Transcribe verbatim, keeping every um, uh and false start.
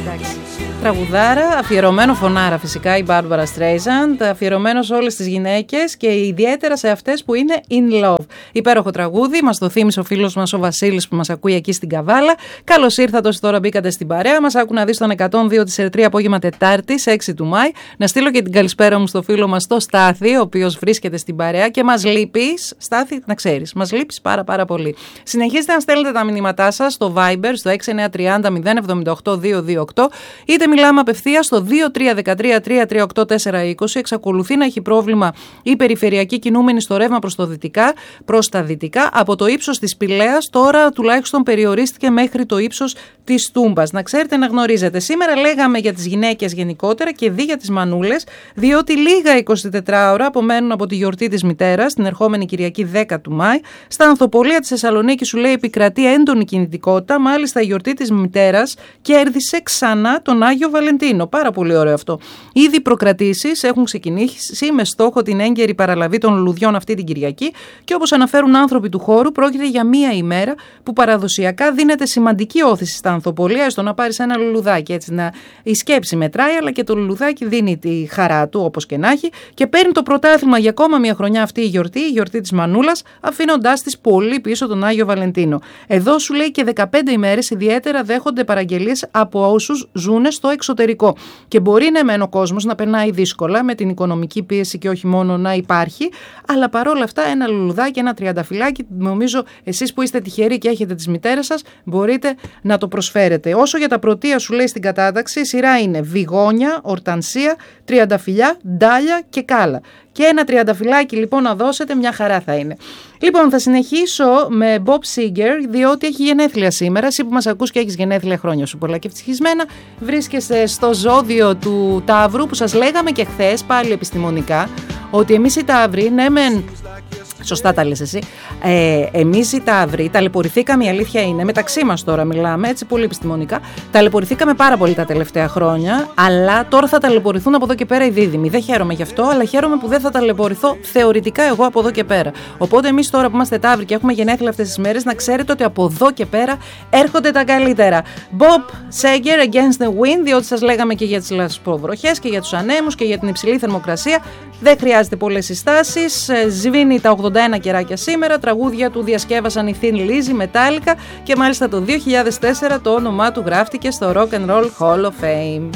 Εντάξει. Τραγουδάρα, αφιερωμένο φωνάρα φυσικά η Barbara Streisand, αφιερωμένο σε όλες τις γυναίκες και ιδιαίτερα σε αυτές που είναι in love. Υπέροχο τραγούδι, μας το θύμισε ο φίλος μας ο Βασίλης που μας ακούει εκεί στην Καβάλα. Καλώς ήρθατε όσοι τώρα μπήκατε στην παρέα μας. Άκου να δεις τον εκατόν δύο της Ερτρία απόγευμα Τετάρτη, έξι του Μάη. Να στείλω και την καλησπέρα μου στο φίλο μας το Στάθη, ο οποίος βρίσκεται στην παρέα και μας λείπεις. Στάθη, να ξέρεις, μας λείπεις πάρα πάρα πολύ. Συνεχίστε να στέλνετε τα μηνύματά σας στο Viber, στο έξι εννιά τρία μηδέν μηδέν εβδομήντα οκτώ διακόσια είκοσι οκτώ, είτε μιλάμε απευθείας στο δύο τρία ένα τρία τρία τρία οκτώ τέσσερα είκοσι. Εξακολουθεί να έχει πρόβλημα η περιφερειακή κινούμενη στο ρεύμα προς το δυτικά, προς τα δυτικά. Από το ύψος της Πηλαίας τώρα τουλάχιστον περιορίστηκε μέχρι το ύψος της Τούμπας. Να ξέρετε, να γνωρίζετε. Σήμερα λέγαμε για τις γυναίκες γενικότερα και δι για τις μανούλες, διότι λίγα εικοσιτετράωρα απομένουν από τη γιορτή της μητέρας, την ερχόμενη Κυριακή δέκα του Μάη. Στα Ανθοπολία της Θεσσαλονίκης, σου λέει, επικρατεί έντονη κινητικότητα. Μάλιστα, η γιορτή της μητέρας κέρδισε ξανά τον Άγιο Βαλεντίνο. Πάρα πολύ ωραίο αυτό. Ήδη οι προκρατήσεις έχουν ξεκινήσει με στόχο την έγκαιρη παραλαβή των λουλουδιών αυτή την Κυριακή και όπως αναφέρουν άνθρωποι του χώρου, πρόκειται για μία ημέρα που παραδοσιακά δίνεται σημαντική όθηση στα Ανθοπολία στο να πάρεις ένα λουλουδάκι. Έτσι, να... Η σκέψη μετράει, αλλά και το λουλουδάκι δίνει τη χαρά του, όπως και να έχει, και παίρνει το πρωτάθλημα για ακόμα μία χρονιά αυτή η γιορτή, η γιορτή της Μανούλας, αφήνοντάς της πολύ πίσω τον Άγιο Βαλεντίνο. Εδώ σου λέει και δεκαπέντε ημέρες ιδιαίτερα δέχονται παραγγελίες από όσους ζουν στο εξωτερικό. Και μπορεί ναι μεν ο κόσμος να περνάει δύσκολα με την οικονομική πίεση και όχι μόνο να υπάρχει, αλλά παρόλα αυτά ένα λουλουδάκι, ένα τριανταφυλάκι, νομίζω εσείς που είστε τυχεροί και έχετε τις μητέρες σας, μπορείτε να το προσφέρετε. Όσο για τα πρωτεία, σου λέει στην κατάταξη, η σειρά είναι βιγόνια, ορτανσία, τριανταφυλιά, ντάλια και κάλα. Και ένα τριανταφυλάκι λοιπόν να δώσετε, μια χαρά θα είναι. Λοιπόν, θα συνεχίσω με Bob Seger, διότι έχει γενέθλια σήμερα. Εσύ που μας ακούς και έχεις γενέθλια, χρόνια σου πολλά και ευτυχισμένα. Βρίσκεσαι στο ζώδιο του Ταύρου, που σας λέγαμε και χθες πάλι επιστημονικά ότι εμείς οι Ταύροι, ναι μεν, σωστά τα λες εσύ, ε, εμείς οι Ταύροι ταλαιπωρηθήκαμε, η αλήθεια είναι, μεταξύ μας τώρα μιλάμε, έτσι πολύ επιστημονικά, ταλαιπωρηθήκαμε πάρα πολύ τα τελευταία χρόνια, αλλά τώρα θα ταλαιπωρηθούν από εδώ και πέρα οι δίδυμοι. Δεν χαίρομαι γι' αυτό, αλλά χαίρομαι που δεν θα ταλαιπωρηθώ θεωρητικά εγώ από εδώ και πέρα. Οπότε εμείς τώρα που είμαστε Ταύροι και έχουμε γενέθλια αυτές τις μέρες, να ξέρετε ότι από εδώ και πέρα έρχονται τα καλύτερα. Bob Seger, Against the Wind, διότι σας λέγαμε και για τις λασποβροχές και για τους ανέμους και για την υψηλή θερμοκρασία. Δεν χρειάζεται πολλές συστάσεις. Σβήνει τα ογδόντα ένα κεράκια σήμερα. Τραγούδια του διασκεύασαν η Thin Lizzy, Metallica, και μάλιστα το δύο χιλιάδες τέσσερα το όνομά του γράφτηκε στο Rock and Roll Hall of Fame.